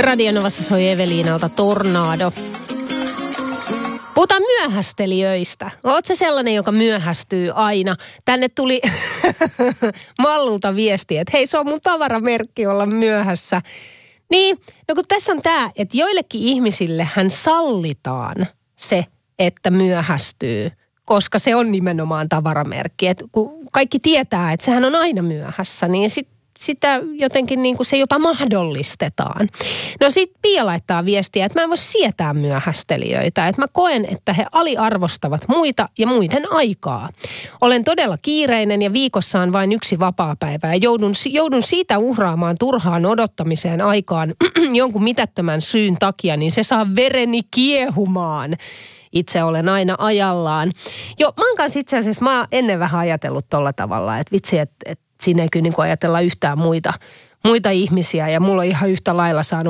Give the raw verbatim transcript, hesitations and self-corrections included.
Radionovassa soi Eveliinalta Tornado. Puhutaan myöhästelijöistä. Oot sä sellainen, joka myöhästyy aina? Tänne tuli Mallulta viesti, että hei, se on mun tavaramerkki olla myöhässä. Niin, no kun tässä on tää, että joillekin ihmisille hän sallitaan se, että myöhästyy, koska se on nimenomaan tavaramerkki. Että kun kaikki tietää, että sehän on aina myöhässä, niin sit sitä jotenkin niin kuin se jopa mahdollistetaan. No sit Pia laittaa viestiä, että mä en voi sietää myöhästelijöitä. Että mä koen, että he aliarvostavat muita ja muiden aikaa. Olen todella kiireinen ja viikossa on vain yksi vapaapäivä. Ja joudun, joudun siitä uhraamaan turhaan odottamiseen aikaan jonkun mitättömän syyn takia, niin se saa vereni kiehumaan. Itse olen aina ajallaan. Jo, mä oon kanssa itse asiassa, mä oon ennen vähän ajatellut tolla tavalla, että vitsi, että, että siinä ei kyllä niin kuin ajatella yhtään muita, muita ihmisiä ja mulla on ihan yhtä lailla saanut